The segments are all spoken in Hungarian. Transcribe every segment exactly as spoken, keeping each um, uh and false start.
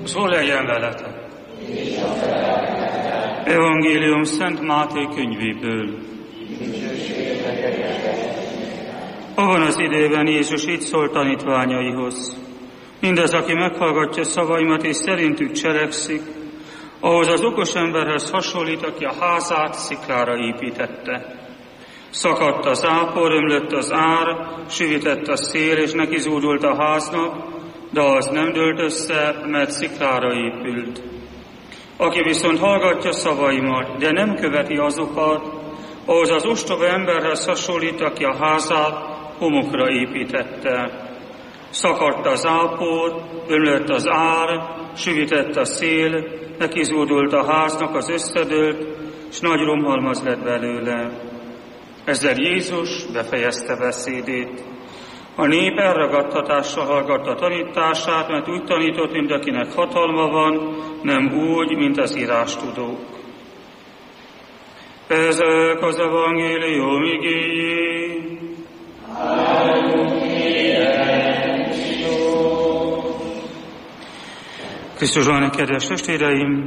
Szól legyen veletek! Evangélium Szent Máté könyvéből. Abban az időben Jézus így szólt tanítványaihoz: mindaz, aki meghallgatja szavaimat és szerintük cselekszik, ahhoz az okos emberhez hasonlít, aki a házát sziklára építette. Szakadt az ápor, ömlött az ár, süvített a szél, és neki zúdult a háznak, de az nem dőlt össze, mert sziklára épült. Aki viszont hallgatja szavaimat, de nem követi azokat, ahhoz az ostoba emberhez hasonlít, aki a házát homokra építette. Szakadt az ápor, ömlött az ár, süvített a szél, neki zúdult a háznak, az összedőlt, és nagy romhalmaz lett belőle. Ezzel Jézus befejezte beszédét. A nép elragadtatással hallgatta tanítását, mert úgy tanított, mint akinek hatalma van, nem úgy, mint az írástudók. Ezek az evangélium igéi. Krisztusban, kedves testvéreim,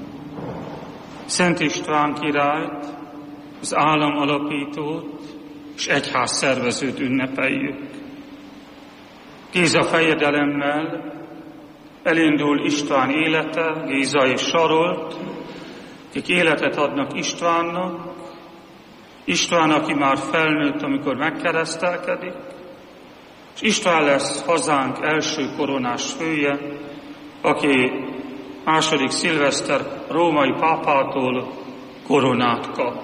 Szent István királyt, az állam alapítót és egyház szervezőt ünnepeljük. Géza fejedelemmel elindul István élete, Géza és Sarolt, akik életet adnak Istvánnak. István, aki már felnőtt, amikor megkeresztelkedik, és István lesz hazánk első koronás fője, aki második szilveszter római pápától koronát kap.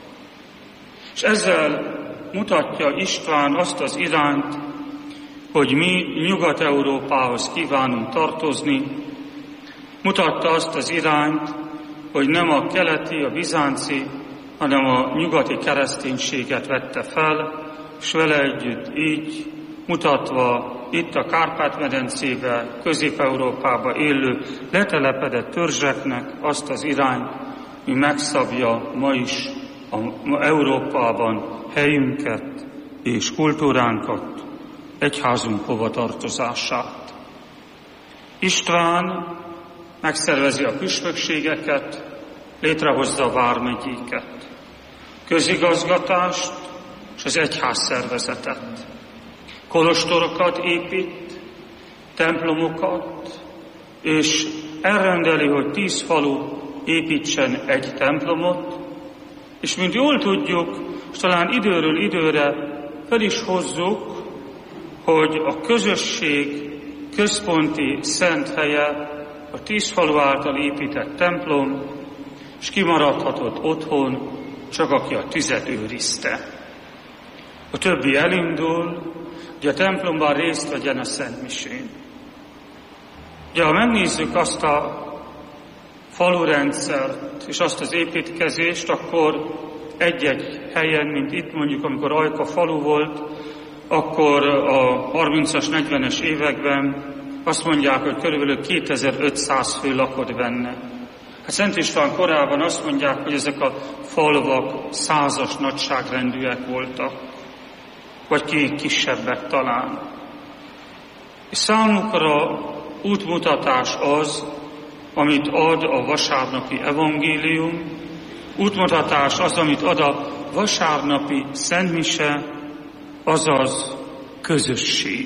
És ezzel mutatja István azt az irányt, hogy mi Nyugat-Európához kívánunk tartozni, mutatta azt az irányt, hogy nem a keleti, a bizánci, hanem a nyugati kereszténységet vette fel, és vele együtt így mutatva itt a Kárpát-medencébe, Közép-Európába élő letelepedett törzseknek azt az irányt, mi megszabja ma is a, ma Európában helyünket és kultúránkat, egyházunk hovatartozását. István megszervezi a püspökségeket, létrehozza a vármegyéket, közigazgatást és az egyház szervezetet. Kolostorokat épít, templomokat, és elrendeli, hogy tíz falu építsen egy templomot, és mint jól tudjuk, és talán időről időre fel is hozzuk, hogy a közösség központi szent helye a tíz falu által épített templom, és kimaradhatott otthon csak aki a tüzet őrizte. A többi elindul, hogy a templomban részt vegyen a szentmisén. Ugye, ha megnézzük azt a falurendszert és azt az építkezést, akkor egy-egy helyen, mint itt mondjuk, amikor Ajka falu volt, akkor a harmincas, negyvenes években azt mondják, hogy körülbelül kétezer-ötszáz fő lakott benne. Hát Szent István korában azt mondják, hogy ezek a falvak százas nagyságrendűek voltak, vagy ki kisebbek talán. És számukra útmutatás az, amit ad a vasárnapi evangélium, útmutatás az, amit ad a vasárnapi szentmise, azaz közösség.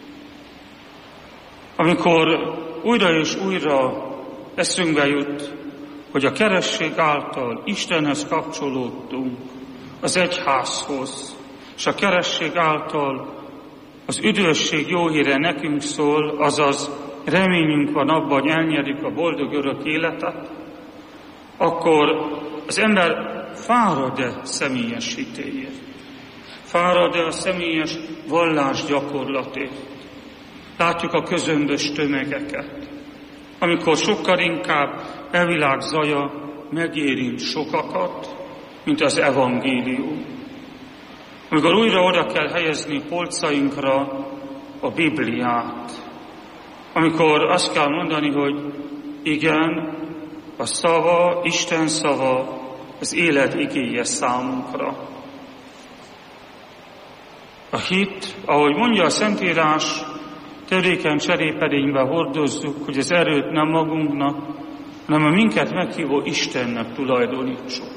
Amikor újra és újra eszünkbe jut, hogy a keresztség által Istenhez kapcsolódtunk, az egyházhoz, és a keresztség által az üdvösség jó híre nekünk szól, azaz reményünk van abban, hogy elnyerjük a boldog örök életet, akkor az ember fárad-e személyes hitéért? Fárad-e a személyes vallás gyakorlatért? Látjuk a közömbös tömegeket, amikor sokkal inkább elvilág zaja megérint sokakat, mint az evangélium. Amikor újra oda kell helyezni polcainkra a Bibliát, amikor azt kell mondani, hogy igen, a szava, Isten szava, az élet igéje számunkra. A hit, ahogy mondja a Szentírás, törékeny cserépedénybe hordozzuk, hogy az erőt nem magunknak, hanem a minket meghívó Istennek tulajdonítsuk.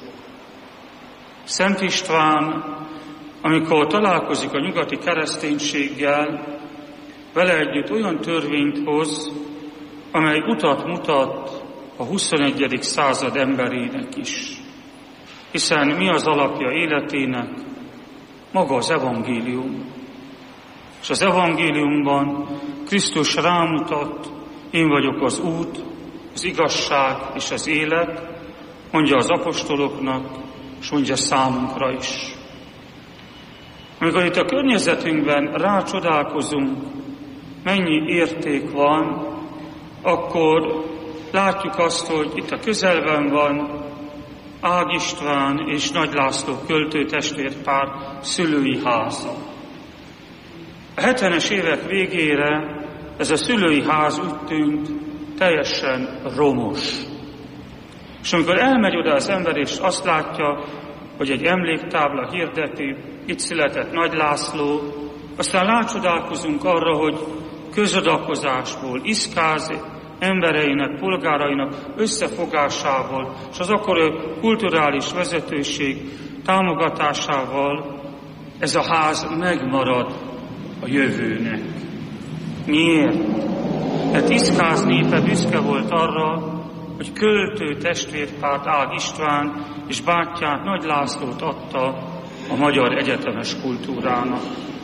Szent István, amikor találkozik a nyugati kereszténységgel, vele együtt olyan törvényt hoz, amely utat mutat a huszonegyedik század emberének is. Hiszen mi az alapja életének? Maga az evangélium. És az evangéliumban Krisztus rámutat, én vagyok az út, az igazság és az élet, mondja az apostoloknak, és mondja számunkra is. Amikor itt a környezetünkben rácsodálkozunk, mennyi érték van, akkor látjuk azt, hogy itt a közelben van Ág István és Nagy László költő testvérpár szülői háza. A hetvenes évek végére ez a szülői ház úgy tűnt teljesen romos. És amikor elmegy oda az ember, és azt látja, hogy egy emléktábla hirdeti, itt született Nagy László, aztán rácsodálkozunk arra, hogy közadakozásból, Iszkázi embereinek, polgárainak összefogásával, és az akkori kulturális vezetőség támogatásával ez a ház megmarad a jövőnek. Miért? Mert Iszkáz népe büszke volt arra, hogy költő testvérpárt Ág István és bátyját Nagy Lászlót adta a magyar egyetemes kultúrának.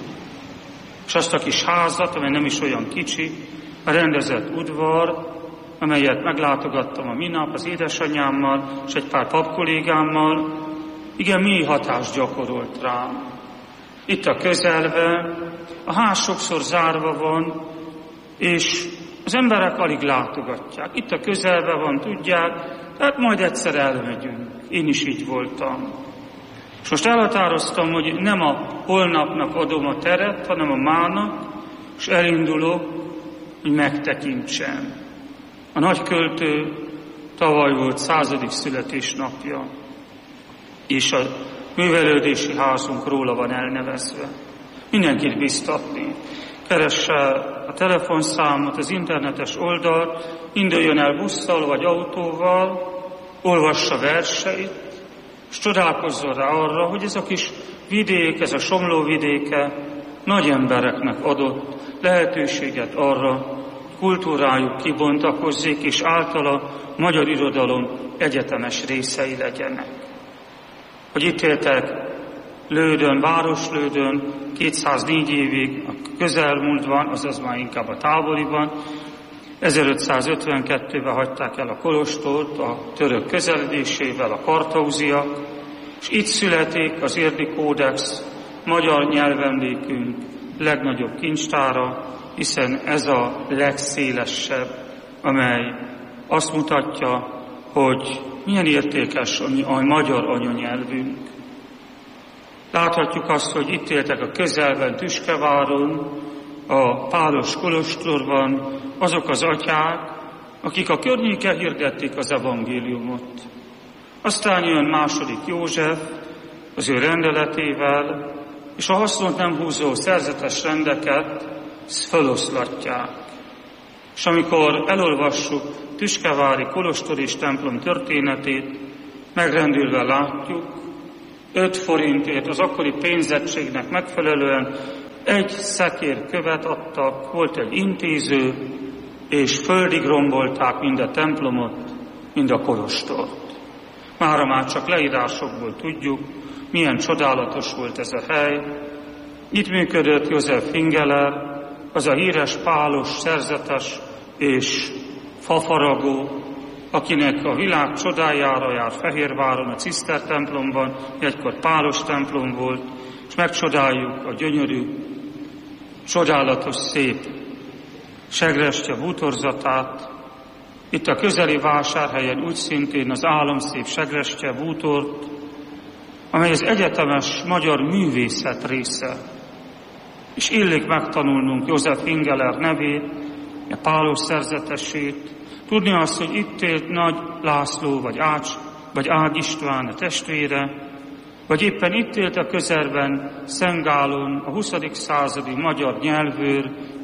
És azt a kis házat, amely nem is olyan kicsi, a rendezett udvar, amelyet meglátogattam a minap az édesanyámmal és egy pár papkollégámmal, igen, mély hatást gyakorolt rám. Itt a közelben, a ház sokszor zárva van, és az emberek alig látogatják. Itt a közelben van, tudják, tehát majd egyszer elmegyünk. Én is így voltam. És most elhatároztam, hogy nem a holnapnak adom a teret, hanem a mának, és elindulok, hogy megtekintsem. A nagy költő tavaly volt századik születésnapja, és a művelődési házunk róla van elnevezve. Mindenkit biztatni. Keresse a telefonszámot, az internetes oldalt, induljon el busszal vagy autóval, olvassa verseit, és csodálkozzon rá arra, hogy ez a kis vidék, ez a Somló vidéke nagy embereknek adott lehetőséget arra, hogy kultúrájuk kibontakozzék, és általa magyar irodalom egyetemes részei legyenek. Hogy itt éltek Lődön, Városlődön kétszáznégy évig, a közelmúltban, azaz már inkább a távoliban, ezerötszázötvenkettőben hagyták el a kolostort a török közeledésével, a kartauziak, és itt születik az Érdi Kódex, magyar nyelvemlékünk legnagyobb kincstára, hiszen ez a legszélesebb, amely azt mutatja, hogy milyen értékes a magyar anyanyelvünk. Láthatjuk azt, hogy itt éltek a közelben, Tüskeváron, a Pálos kolostorban azok az atyák, akik a környéken hirdették az evangéliumot. Aztán jön második József az ő rendeletével, és a hasznot nem húzó szerzetes rendeket feloszlatják. És amikor elolvassuk Tüskevári kolostor és templom történetét, megrendülve látjuk, öt forintért az akkori pénzegységnek megfelelően egy szekér követ adtak, volt egy intéző, és földig rombolták mind a templomot, mind a kolostort. Mára már csak leírásokból tudjuk, milyen csodálatos volt ez a hely. Itt működött József Fingeler, az a híres pálos, szerzetes és fafaragó, akinek a világ csodájára jár Fehérváron, a Ciszter templomban, egykor pálos templom volt, és megcsodáljuk a gyönyörű, csodálatos, szép segrestye bútorzatát. Itt a közeli vásárhelyen úgy szintén az álomszép segrestye bútort, amely az egyetemes magyar művészet része. És illik megtanulnunk József Fingeler nevét, a pálos szerzetesét, tudni azt, hogy itt élt Nagy László, vagy Ács, vagy Ág István a testvére, vagy éppen itt élt a közelben Szent Gálon, a huszadik századi magyar nyelvőr,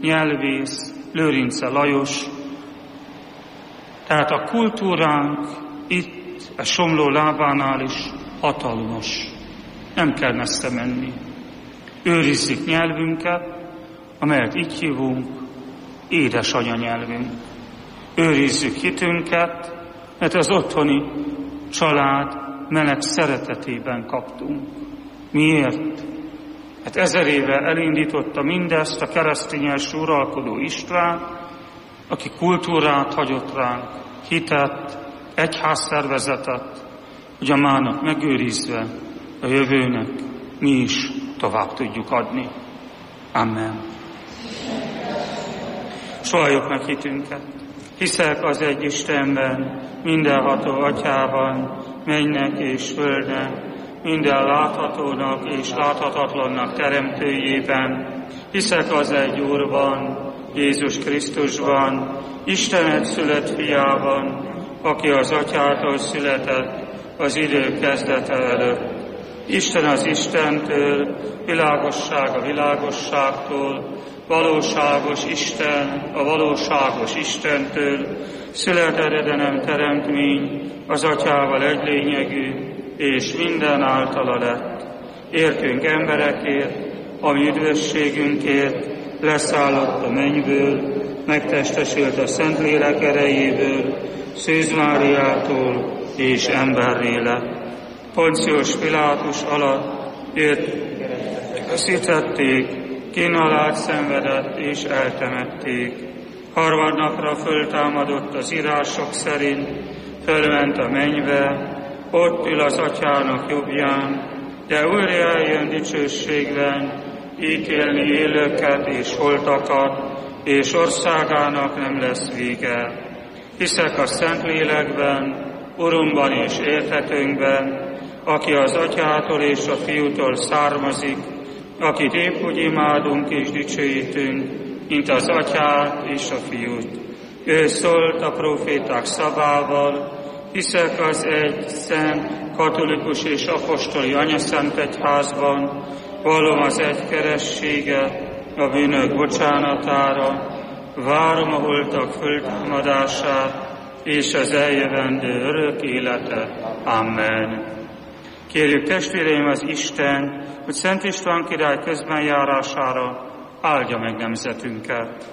nyelvész, Lőrince Lajos. Tehát a kultúránk itt, a Somló lábánál is hatalmas. Nem kell messze menni. Őrizzük nyelvünket, amelyet így hívunk, édesanya nyelvünk. Őrizzük hitünket, mert az otthoni család meleg szeretetében kaptunk. Miért? Hát ezer éve elindította mindezt a keresztényes uralkodó István, aki kultúrát hagyott ránk, hitet, egyházszervezetet, hogy a mának megőrizve a jövőnek mi is tovább tudjuk adni. Amen. Sohajjuk meg hitünket. Hiszek az egy Istenben, mindenható Atyában, mennek és földnek, minden láthatónak és láthatatlannak teremtőjében. Hiszek az egy Úrban, Jézus Krisztusban, Isten egyszülött fiában, aki az Atyától született az idő kezdete előtt. Isten az Istentől, világosság a világosságtól, valóságos Isten a valóságos Istentől, szület eredenem teremtmény, az Atyával egy lényegű, és minden általa lett. Értünk emberekért, ami üdvösségünkért, leszállott a mennyből, megtestesült a Szentlélek erejéből, Szűz Máriától és emberré lett. Poncius Pilátus alatt őt szítették, kínálást szenvedett és eltemették. Harmadnapra föltámadott az írások szerint, fölment a mennybe, ott ül az Atyának jobbján, de újra eljön dicsőségben, ítélni élőket és holtakat, és országának nem lesz vége. Hiszek a Szentlélekben, Urunkban és éltetőnkben, aki az Atyától és a Fiútól származik, akit épp úgy imádunk és dicsőítünk, mint az Atyát és a Fiút. Ő szólt a proféták szavával, hiszek az egy szent, katolikus és apostoli anyaszent egyházban, vallom az egy kerességet a bűnök bocsánatára, várom a holtak föltámadását és az eljövendő örök életet. Amen. Kérjük testvéreim az Isten, hogy Szent István király közbenjárására áldja meg nemzetünket.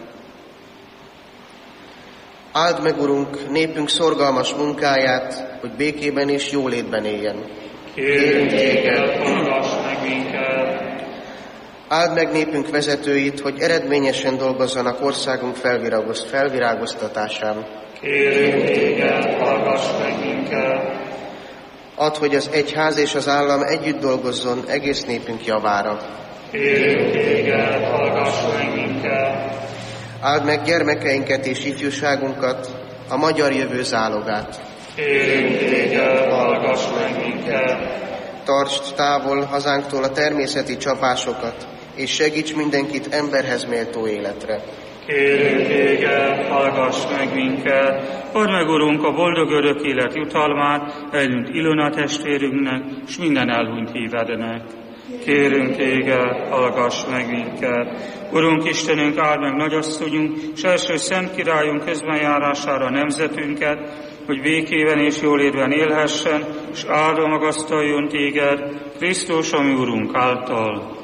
Áld meg, Urunk, népünk szorgalmas munkáját, hogy békében és jólétben éljen. Kérünk téged, hallgass meg minket! Áld meg népünk vezetőit, hogy eredményesen dolgozzanak országunk felvirágoztatásán. Kérünk téged, hallgass meg minket! Add, hogy az egyház és az állam együtt dolgozzon egész népünk javára. Kérünk téged, hallgass meg minket! Áld meg gyermekeinket és ifjúságunkat, a magyar jövő zálogát. Kérünk téged, hallgass meg minket! Tartsd távol hazánktól a természeti csapásokat, és segíts mindenkit emberhez méltó életre. Kérünk téged, hallgass meg minket! Add meg, Urunk, a boldog örök élet jutalmát elhunyt Ilona testvérünknek, és minden elhunyt hívednek. Kérünk téged, hallgass meg minket! Urunk Istenünk, áld meg nagyasszonyunk, s első szent királyunk közbenjárására a nemzetünket, hogy békében és jólétben élhessen, és áldva magasztaljon téged, Krisztus, ami Urunk által.